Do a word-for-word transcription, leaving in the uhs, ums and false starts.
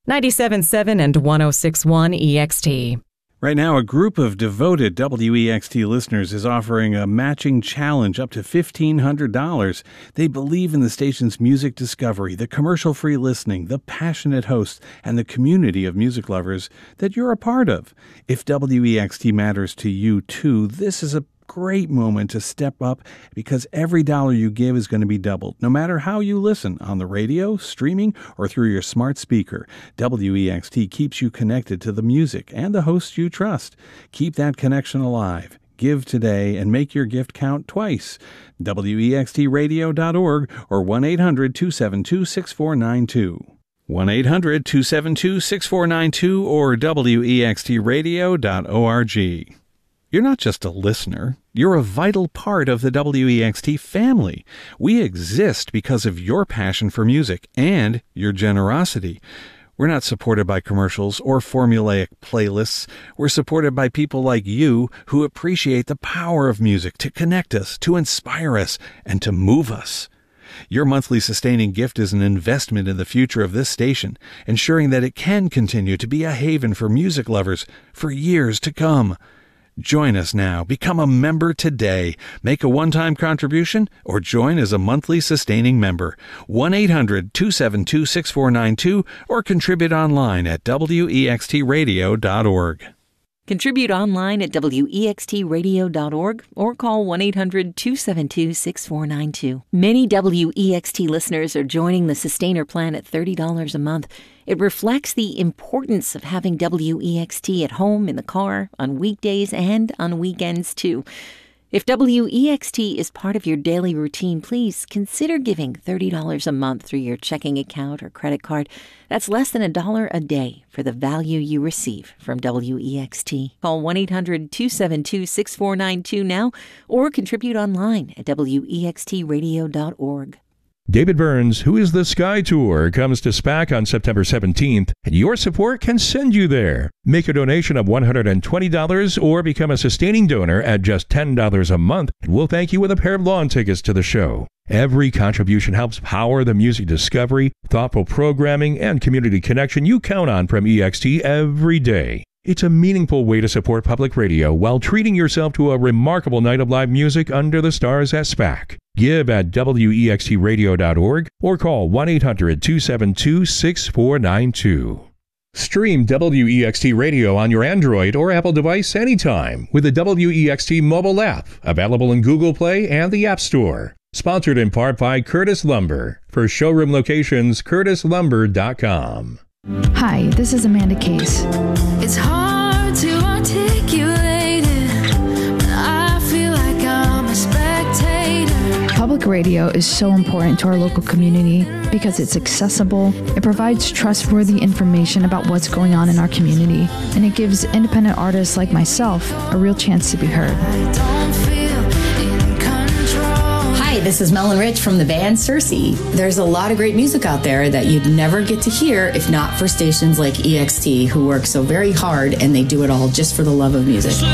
ninety-seven point seven and one oh six point one E X T. Right now, a group of devoted W E X T listeners is offering a matching challenge up to fifteen hundred dollars. They believe in the station's music discovery, the commercial-free listening, the passionate hosts, and the community of music lovers that you're a part of. If W E X T matters to you, too, this is a great moment to step up because every dollar you give is going to be doubled, no matter how you listen, on the radio, streaming, or through your smart speaker. W E X T keeps you connected to the music and the hosts you trust. Keep that connection alive. Give today and make your gift count twice. W E X T radio dot org or one eight hundred two seven two six four nine two. one eight hundred two seven two six four nine two or W E X T radio dot org. You're not just a listener. You're a vital part of the W E X T family. We exist because of your passion for music and your generosity. We're not supported by commercials or formulaic playlists. We're supported by people like you who appreciate the power of music to connect us, to inspire us, and to move us. Your monthly sustaining gift is an investment in the future of this station, ensuring that it can continue to be a haven for music lovers for years to come. Join us now. Become a member today. Make a one-time contribution or join as a monthly sustaining member. one eight hundred two seven two six four nine two or contribute online at W E X T radio dot org. Contribute online at W E X T radio dot org or call one eight hundred two seven two six four nine two. Many W E X T listeners are joining the Sustainer plan at thirty dollars a month. It reflects the importance of having W E X T at home, in the car, on weekdays, and on weekends, too. If W E X T is part of your daily routine, please consider giving thirty dollars a month through your checking account or credit card. That's less than a dollar a day for the value you receive from W E X T. Call one eight hundred two seven two six four nine two now or contribute online at W E X T radio dot org. David Burns, Who is the Sky Tour, comes to SPAC on September seventeenth, and your support can send you there. Make a donation of one hundred twenty dollars or become a sustaining donor at just ten dollars a month, and we'll thank you with a pair of lawn tickets to the show. Every contribution helps power the music discovery, thoughtful programming, and community connection you count on from E X T every day. It's a meaningful way to support public radio while treating yourself to a remarkable night of live music under the stars at SPAC. Give at W E X T radio dot org or call one eight hundred two seven two six four nine two. Stream W E X T Radio on your Android or Apple device anytime with the W E X T mobile app, available in Google Play and the App Store. Sponsored in part by Curtis Lumber. For showroom locations, curtis lumber dot com. Hi, this is Amanda Case. It's hard to articulate it, but I feel like I'm a spectator. Public radio is so important to our local community because it's accessible, it provides trustworthy information about what's going on in our community, and it gives independent artists like myself a real chance to be heard. I don't feel in control. Hi, this is Mel and Rich from the band Cersei. There's a lot of great music out there that you'd never get to hear if not for stations like E X T, who work so very hard and they do it all just for the love of music.